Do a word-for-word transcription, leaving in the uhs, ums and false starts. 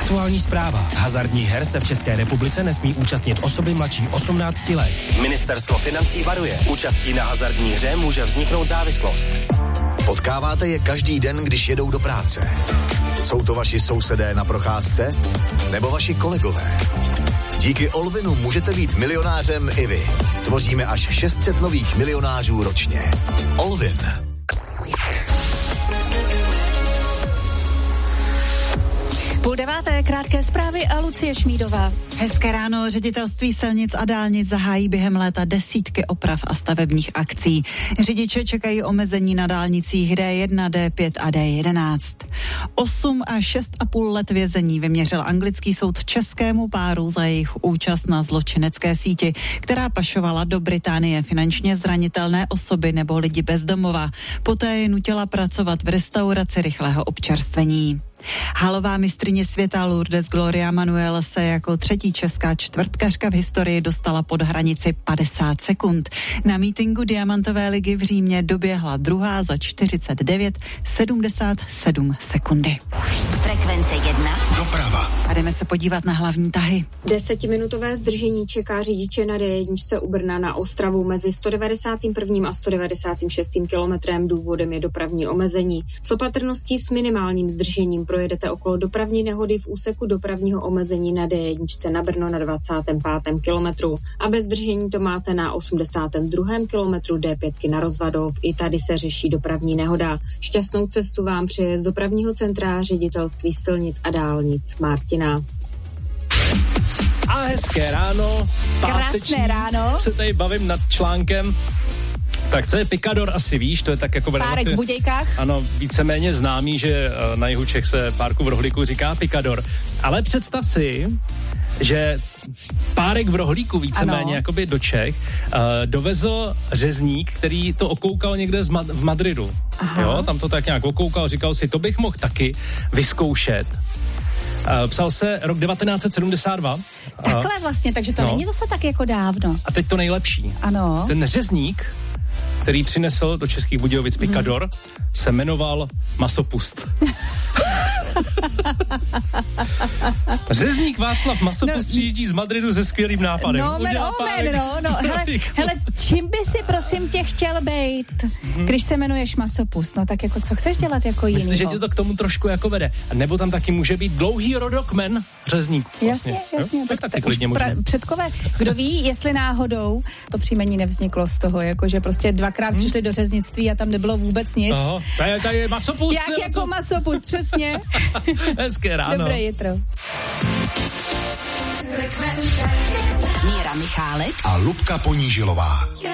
Aktuální zpráva. Hazardních her se v České republice nesmí účastnit osoby mladší osmnácti let. Ministerstvo financí varuje. Účastí na hazardní hře může vzniknout závislost. Potkáváte je každý den, když jedou do práce. Jsou to vaši sousedé na procházce? Nebo vaši kolegové? Díky Olvinu můžete být milionářem i vy. Tvoříme až šest set nových milionářů ročně. Olvin. Půl deváté, krátké zprávy a Lucie Šmídová. Hezké ráno, Ředitelství silnic a dálnic zahájí během léta desítky oprav a stavebních akcí. Řidiče čekají omezení na dálnicích D jedna, D pět a D jedenáct. Osm a šest a půl let vězení vyměřil anglický soud českému páru za jejich účast na zločinecké síti, která pašovala do Británie finančně zranitelné osoby nebo lidi bez domova. Poté je nutila pracovat v restauraci rychlého občerstvení. Halová mistryně světa Lourdes Gloria Manuel se jako třetí česká čtvrtkařka v historii dostala pod hranici padesát sekund. Na mítinku Diamantové ligy v Římě doběhla druhá za čtyřicet devět sedmdesát sedm sekundy. Frekvence jedna. Doprava. A jdeme se podívat na hlavní tahy. Desetiminutové zdržení čeká řidiče na D jedna u Brna na Ostravu mezi sto devadesátým prvním a sto devadesátým šestým kilometrem. Důvodem je dopravní omezení. S opatrností s minimálním zdržením projedete okolo dopravní nehody v úseku dopravního omezení na D jedna na Brno na dvacátém pátém kilometru. A bez zdržení to máte na osmdesátém druhém kilometru D pět na Rozvadov. I tady se řeší dopravní nehoda. Šťastnou cestu vám přeje z dopravního centra Ředitelství silnic a dálnic Martina. A hezké ráno. Krásné ráno. Se tady bavím nad článkem. Tak co je pikador, asi víš, to je tak jako... Párek v Budějkách. Ano, víceméně známý, že na jihu Čech se párku v Rohlíku říká pikador. Ale představ si, že párek v Rohlíku víceméně jakoby do Čech uh, dovezl řezník, který to okoukal někde z Ma- v Madridu. Aha. Jo, tam to tak nějak okoukal, říkal si, to bych mohl taky vyzkoušet. Uh, psal se rok devatenáct set sedmdesát dva. Takhle vlastně, takže to no. není zase tak jako dávno. A teď to nejlepší. Ano. Ten řezník, který přinesl do Českých Budějovic pikador, hmm. se jmenoval Masopust. Řezník Václav Masopust no, přijíždí z Madridu se skvělým nápadem. No, men, oh, men, no, no. Hele, hele, čím by si prosím tě chtěl bejt, hmm. když se jmenuješ Masopust? No tak jako co chceš dělat jako jinýho? Myslím, že tě to k tomu trošku jako vede. A nebo tam taky může být dlouhý rodokmen řezník. Vlastně. Jasně, jasně. Jo? Tak, tak, taky tak už pra, předkové, kdo ví, jestli náhodou to příjmení nevzniklo z toho, jako že prostě dvakrát hmm. přišli do řeznictví a tam nebylo vůbec nic. Aha, tady, tady je Masopust. Jak jako co? Masopust, přesně. Hezké ráno. Dobré jitro. Míra Michálek a Lubka Ponížilová.